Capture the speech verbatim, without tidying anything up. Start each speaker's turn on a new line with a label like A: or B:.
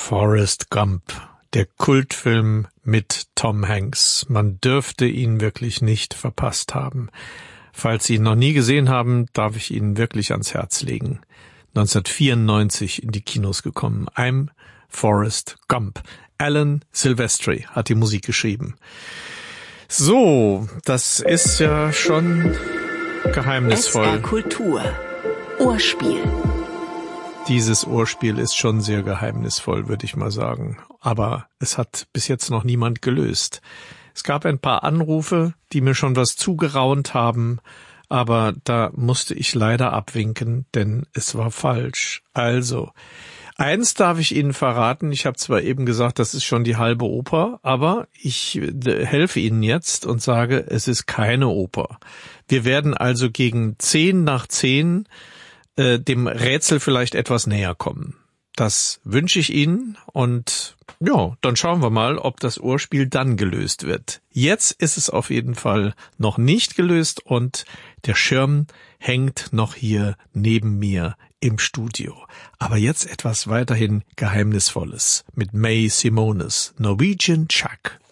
A: Forrest Gump, der Kultfilm mit Tom Hanks. Man dürfte ihn wirklich nicht verpasst haben. Falls Sie ihn noch nie gesehen haben, darf ich Ihnen wirklich ans Herz legen. neunzehnhundertvierundneunzig in die Kinos gekommen. I'm Forrest Gump. Alan Silvestri hat die Musik geschrieben. So, das ist ja schon geheimnisvoll.
B: S R Kultur. Ohrspiel.
A: Dieses Ohrspiel ist schon sehr geheimnisvoll, würde ich mal sagen. Aber es hat bis jetzt noch niemand gelöst. Es gab ein paar Anrufe, die mir schon was zugeraunt haben, aber da musste ich leider abwinken, denn es war falsch. Also, eins darf ich Ihnen verraten, ich habe zwar eben gesagt, das ist schon die halbe Oper, aber ich helfe Ihnen jetzt und sage, es ist keine Oper. Wir werden also gegen zehn nach zehn äh, dem Rätsel vielleicht etwas näher kommen. Das wünsche ich Ihnen und ja, dann schauen wir mal, ob das Ohrspiel dann gelöst wird. Jetzt ist es auf jeden Fall noch nicht gelöst und der Schirm hängt noch hier neben mir im Studio. Aber jetzt etwas weiterhin Geheimnisvolles mit May Simonis, Norwegian Chuck.